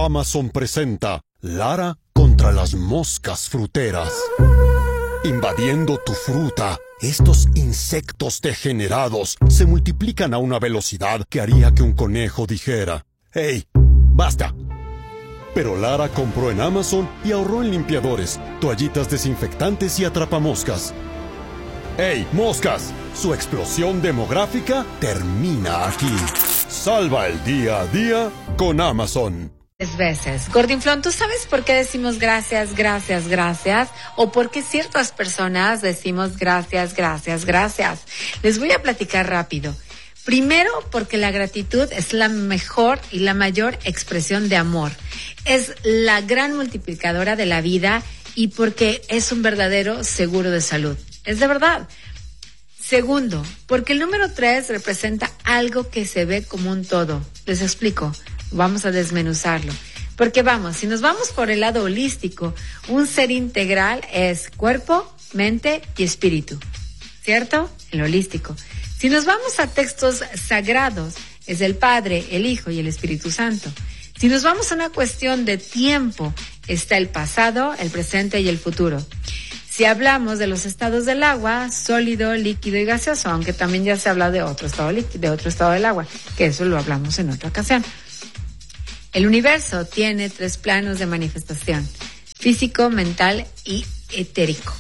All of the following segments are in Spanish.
Amazon presenta Lara contra las moscas fruteras. Invadiendo tu fruta, estos insectos degenerados se multiplican a una velocidad que haría que un conejo dijera: ¡Hey, basta! Pero Lara compró en Amazon y ahorró en limpiadores, toallitas desinfectantes y atrapamoscas. ¡Hey, moscas! Su explosión demográfica termina aquí. Salva el día a día con Amazon. Veces. Gordinflón, ¿tú sabes por qué decimos gracias, gracias, gracias? ¿O por qué ciertas personas decimos gracias, gracias, gracias? Les voy a platicar rápido. Primero, porque la gratitud es la mejor y la mayor expresión de amor. Es la gran multiplicadora de la vida y porque es un verdadero seguro de salud. Es de verdad. Segundo, porque el número 3 representa algo que se ve como un todo. Les explico. Vamos a desmenuzarlo. Porque si nos vamos por el lado holístico, un ser integral es cuerpo, mente y espíritu. ¿Cierto? El holístico. Si nos vamos a textos sagrados, es el Padre, el Hijo y el Espíritu Santo. Si nos vamos a una cuestión de tiempo, está el pasado, el presente y el futuro. Si hablamos de los estados del agua, sólido, líquido y gaseoso, aunque también ya se habla de otro estado líquido, de otro estado del agua, que eso lo hablamos en otra ocasión. El universo tiene 3 planos de manifestación: físico, mental y etérico.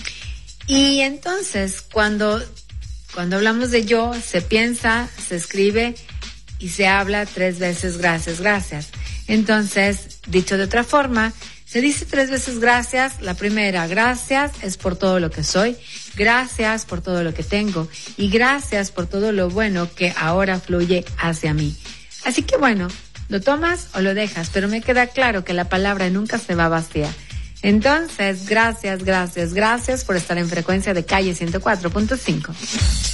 Y entonces, cuando hablamos de yo, se piensa, se escribe y se habla 3 veces gracias, gracias. Entonces, dicho de otra forma, se dice 3 veces gracias. La primera, gracias es por todo lo que soy, gracias por todo lo que tengo y gracias por todo lo bueno que ahora fluye hacia mí. Así que lo tomas o lo dejas, pero me queda claro que la palabra nunca se va vacía. Entonces, gracias, gracias, gracias por estar en frecuencia de Calle 104.5.